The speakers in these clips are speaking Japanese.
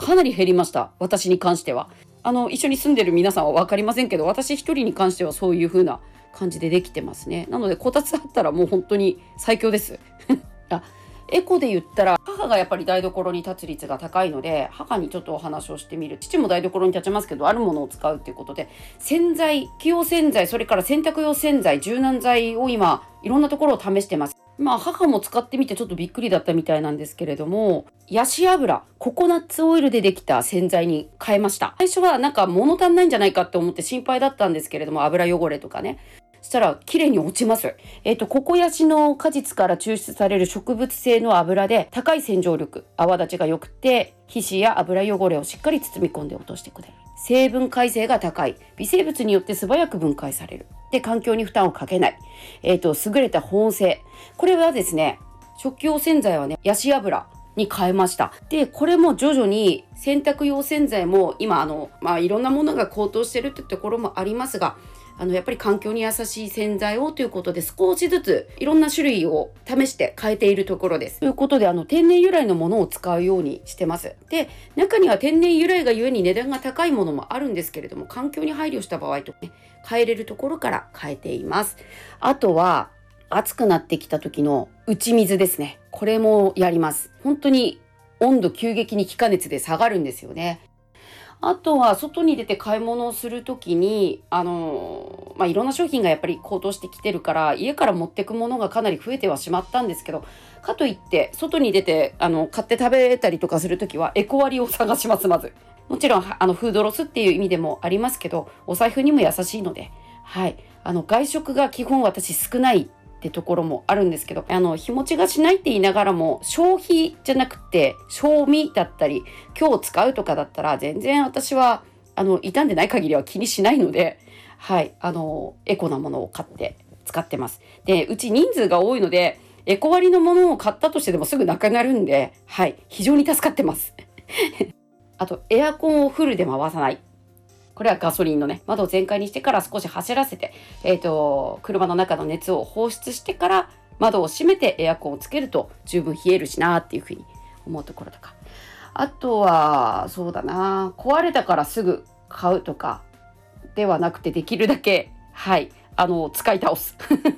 かなり減りました。私に関しては。一緒に住んでる皆さんは分かりませんけど、私一人に関してはそういう風な感じでできてますね。なのでこたつあったらもう本当に最強です。あ、エコで言ったら母がやっぱり台所に立つ率が高いので、母にちょっとお話をしてみる。父も台所に立ちますけど、あるものを使うっていうことで、洗剤、器用洗剤、それから洗濯用洗剤、柔軟剤を今いろんなところを試してます。母も使ってみてちょっとびっくりだったみたいなんですけれども、ヤシ油、ココナッツオイルでできた洗剤に変えました。最初はなんか物足んないんじゃないかって思って心配だったんですけれども、油汚れとかね。そしたら綺麗に落ちます。ココヤシの果実から抽出される植物性の油で高い洗浄力、泡立ちが良くて、皮脂や油汚れをしっかり包み込んで落としてくれる。成分改正が高い。微生物によって素早く分解される。で、環境に負担をかけない。優れた保温性。これはですね、食器用洗剤はね、ヤシ油に変えました。で、これも徐々に洗濯用洗剤も今いろんなものが高騰してるってところもありますが、やっぱり環境に優しい洗剤をということで少しずついろんな種類を試して変えているところです。ということで天然由来のものを使うようにしてます。で、中には天然由来がゆえに値段が高いものもあるんですけれども、環境に配慮した場合とかね、変えれるところから変えています。あとは暑くなってきた時の打ち水ですね。これもやります。本当に温度急激に気化熱で下がるんですよね。あとは外に出て買い物をするときにいろんな商品がやっぱり高騰してきてるから家から持ってくものがかなり増えてはしまったんですけど、かといって外に出て買って食べたりとかするときはエコ割を探します。まずもちろんフードロスっていう意味でもありますけど、お財布にも優しいので、外食が基本私少ないってところもあるんですけど、日持ちがしないって言いながらも消費じゃなくて賞味だったり今日使うとかだったら全然私は傷んでない限りは気にしないので、エコなものを買って使ってます。で、うち人数が多いのでエコ割のものを買ったとしてでもすぐなくなるんで、非常に助かってますあとエアコンをフルで回さない。これはガソリンのね、窓を全開にしてから少し走らせて、車の中の熱を放出してから窓を閉めてエアコンをつけると十分冷えるしなっていうふうに思うところとか。あとは、そうだな、壊れたからすぐ買うとかではなくて、できるだけ、使い倒す。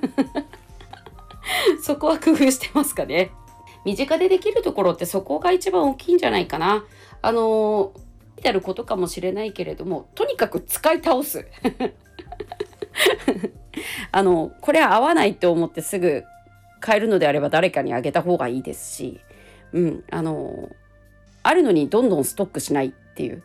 そこは工夫してますかね。身近でできるところってそこが一番大きいんじゃないかな。てあることかもしれないけれども、とにかく使い倒すこれは合わないと思ってすぐ買えるのであれば誰かにあげた方がいいですし、あるのにどんどんストックしないっていう、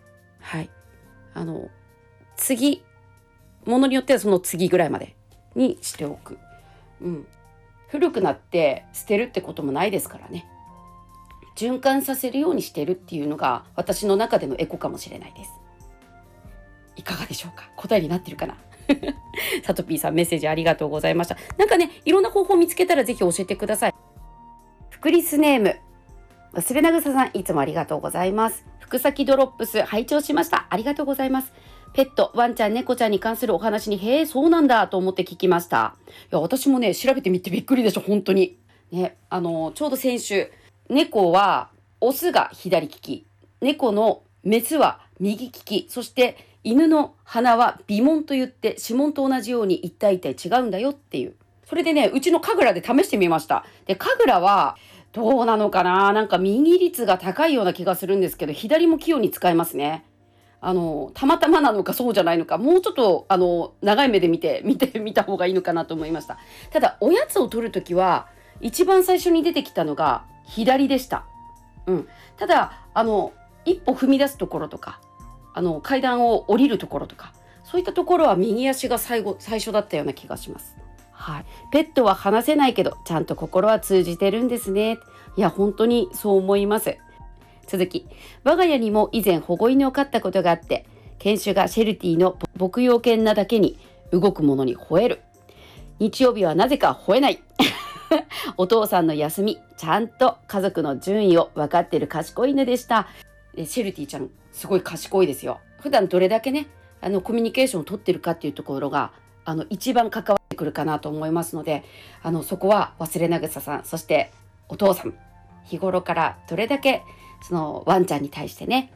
次、ものによってはその次ぐらいまでにしておく。古くなって捨てるってこともないですからね。循環させるようにしてるっていうのが私の中でのエコかもしれないです。いかがでしょうか？答えになってるかな？さとぴーさん、メッセージありがとうございました。なんかね、いろんな方法見つけたらぜひ教えてください。フクリスネーム忘れなぐささん、いつもありがとうございます。福崎ドロップス拝聴しました。ありがとうございます。ペット、ワンちゃん、猫ちゃんに関するお話に、へえ、そうなんだと思って聞きました。いや、私もね、調べてみてびっくりでしょ、本当に。ね、ちょうど先週、猫はオスが左利き、猫のメスは右利き、そして犬の鼻は鼻紋といって指紋と同じように一体一体違うんだよっていう。それでね、うちのカグラで試してみました。で、カグラはどうなのかな、なんか右率が高いような気がするんですけど、左も器用に使えますね。たまたまなのかそうじゃないのか、もうちょっと長い目で見てみた方がいいのかなと思いました。ただおやつを取るときは一番最初に出てきたのが左でした。ただ一歩踏み出すところとか階段を降りるところとか、そういったところは右足が最初だったような気がします。ペットは話せないけどちゃんと心は通じてるんですね。いや、本当にそう思います。続き、我が家にも以前保護犬を飼ったことがあって、犬種がシェルティの牧羊犬なだけに動くものに吠える。日曜日はなぜか吠えない。お父さんの休み、ちゃんと家族の順位を分かっている賢い犬でした。シェルティちゃんすごい賢いですよ。普段どれだけねコミュニケーションを取ってるかっていうところが一番関わってくるかなと思いますので、そこは忘れなぐささん、そしてお父さん、日頃からどれだけそのワンちゃんに対してね